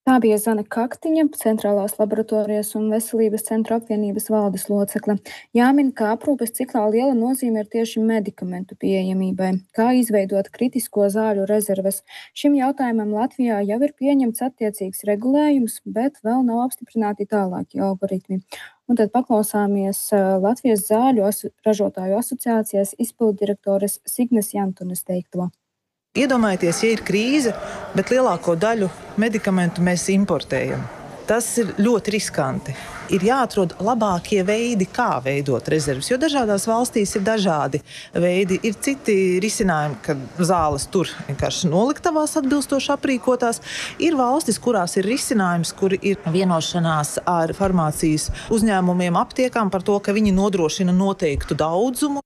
Tā bija Zane Kaktiņa, Centrālās laboratorijas un veselības centra apvienības valdes locekle. Jāmin, ka aprūpes ciklā liela nozīme ir tieši medikamentu pieejamībai, kā izveidot kritisko zāļu rezerves. Šim jautājumam Latvijā jau ir pieņemts attiecīgs regulējums, bet vēl nav apstiprināti tālākie algoritmi. Un tad paklausāmies Latvijas zāļu ražotāju asociācijas izpilddirektores Signes Jantunes teikto. Iedomājieties, ja ir krīze, bet lielāko daļu medikamentu mēs importējam. Tas ir ļoti riskanti. Ir jāatrod labākie veidi, kā veidot rezerves, jo dažādās valstīs ir dažādi veidi. Ir citi risinājumi, kad zāles tur vienkārši noliktavās atbilstoši aprīkotās. Ir valstis, kurās ir risinājums, kur ir vienošanās ar farmācijas uzņēmumiem, aptiekām par to, ka viņi nodrošina noteiktu daudzumu.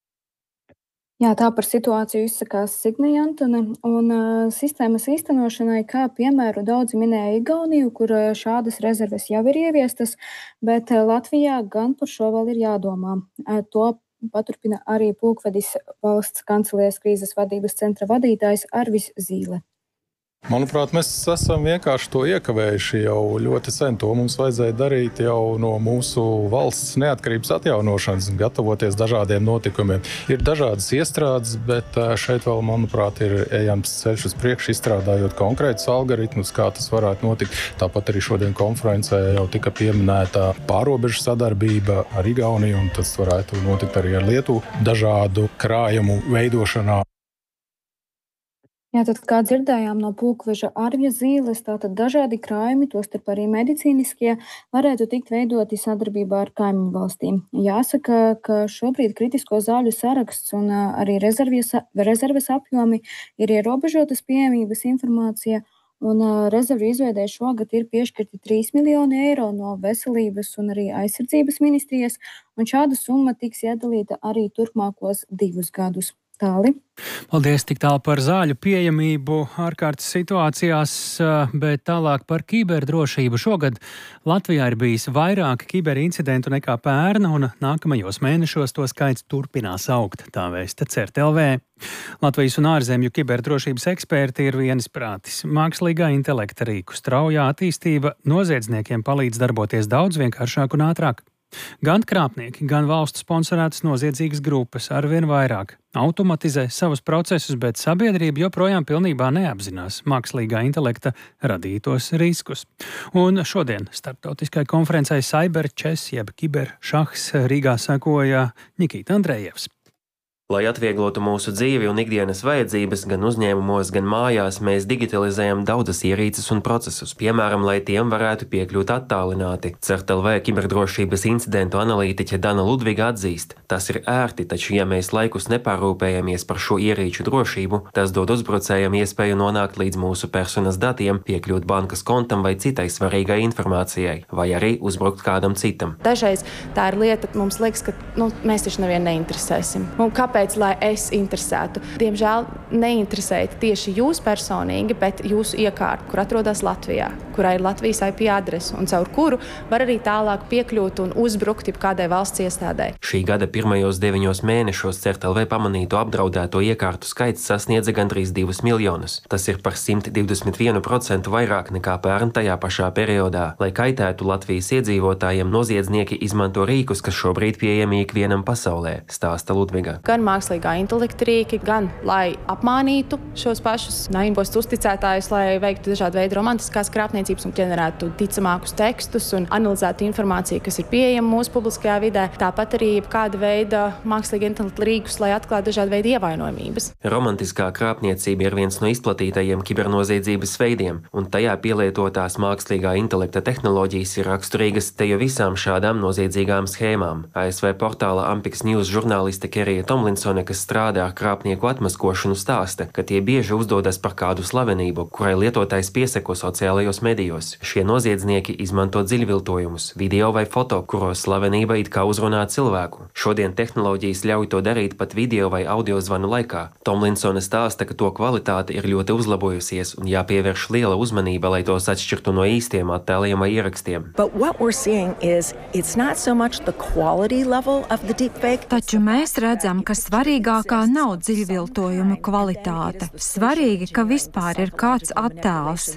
Jā, tā par situāciju izsakās Signe Jantune, un sistēmas īstenošanai, kā piemēru, daudzi minēja Igauniju, kur šādas rezerves jau ir ieviestas, bet Latvijā gan par šo vēl ir jādomā. To paturpina arī pulkvedis valsts kancelējas krīzes vadības centra vadītājs Arvis Zīle. Manuprāt, mēs esam vienkārši to iekavējuši jau ļoti sen. To mums vajadzēja darīt jau no mūsu valsts neatkarības atjaunošanas, gatavoties dažādiem notikumiem. Ir dažādas iestrādes, bet šeit vēl, manuprāt, ir ejams ceļš uz priekšu, izstrādājot konkrētus algoritmus, kā tas varētu notikt. Tāpat arī šodien konferencē jau tika pieminēta pārobežu sadarbība ar Igauniju, un tas varētu notikt arī ar Lietuvu dažādu krājumu veidošanā. Jā, tad, kā dzirdējām no pulkveža Arvija Zīles, tātad dažādi krājumi, tostarp arī medicīniskie, varētu tikt veidoti sadarbībā ar kaimiņu valstīm. Jāsaka, ka šobrīd kritisko zāļu saraksts un arī rezerves apjomi ir ierobežotas pieejamības informācija, un rezervu izveidē šogad ir piešķirti 3 miljoni eiro no veselības un arī aizsardzības ministrijas, un šāda summa tiks iedalīta arī turpmākos 2 gadus. Tāli. Paldies tik tālu par zāļu pieejamību ārkārtas situācijās, bet tālāk par kiberdrošību. Šogad Latvijā ir bijis vairāk kiberincidentu nekā pērn, un nākamajos mēnešos to skaits turpinās augt, tā vēsta CERT.LV. Latvijas un ārzemju kiberdrošības eksperti ir vienisprātis. Mākslīgā intelekta rīku straujā attīstība noziedzniekiem palīdz darboties daudz vienkāršāk un ātrāk. Gan krāpnieki, gan valstu sponsorētas noziedzīgas grupas arvien vairāk automatizē savus procesus, bet sabiedrība joprojām pilnībā neapzinās mākslīgā intelekta radītos riskus. Un šodien starptautiskai konferencei Cyberchess jeb kiberšahs Rīgā sekoja Nikita Andrejevs. Lai atvieglotu mūsu dzīvi un ikdienas vajadzības, gan uzņēmumos, gan mājās, mēs digitalizējam daudzas ierīces un procesus, piemēram, lai tiem varētu piekļūt attālināti. CERT.LV kiberdrošības incidentu analītiķe Dana Ludviga atzīst, tas ir ērti, taču ja mēs laikus nepārūpējamies par šo ierīču drošību, tas dod uzbrucējiem iespēju nonākt līdz mūsu personas datiem, piekļūt bankas kontam vai citai svarīgai informācijai, vai arī uzbrukt kādam citam. Dažreiz tā ir lieta, mums liekas, ka mēs taču nevienu neinteresēsim. Kāpēc, lai es interesētu? Diemžēl neinteresēt tieši jūs personīgi, bet jūsu iekārtu, kur atrodas Latvijā, kurā ir Latvijas IP adrese un caur kuru var arī tālāk piekļūt un uzbrukt kādai valsts iestādē. Šī gada pirmajos 9 mēnešos CERT.LV pamanīto apdraudēto iekārtu skaits sasniedza gandrīz 2 miljonus. Tas ir par 121% vairāk nekā pērn tajā pašā periodā. Lai kaitētu Latvijas iedzīvotājiem, noziedznieki izmanto rīkus, kas šobrīd pieejami ikvienam pasaulē, stāsta Ludviga. Gan mākslīgā intelekta rīki, gan lai apmānītu šos pašus impostu uzticētājus, lai veiktu dažādu veidu romantiskās krāpniecības un ģenerētu ticamākus tekstus un analizētu informāciju, kas ir pieejama mūsu publiskajā vidē. Tāpat arī kāda veida mākslīga intelekta rīkus, lai atklātu dažādu veidu ievainojamības. Romantiskā krāpniecība ir viens no izplatītajiem kibernoziedzības veidiem, un tajā pielietotās mākslīgā intelekta tehnoloģijas ir raksturīgas te jau visām šādām noziedzīgām schēmām. ASV portāla Ampix News žurnāliste Kerija Tomlinsone, kas strādā ar krāpnieku atmaskošanu, stāsta, ka tie bieži uzdodas par kādu slavenību, kurai lietotājs pieseko sociālajos medijos. Šie noziedznieki izmanto dziļviltojumus, video vai foto, kuros slavenība it kā uzrunā cilvēku. Šodien tehnoloģijas ļauj to darīt pat video vai audio zvanu laikā. Tomlinsone stāsta, ka to kvalitāte ir ļoti uzlabojusies un jāpievērš liela uzmanība, lai tos atšķirtu no īstiem attēliem vai ierakstiem. Taču mēs redzam, ka svarīgākā nav dziļviltojuma kvalitāte. Svarīgi, ka vispār ir kāds attēls.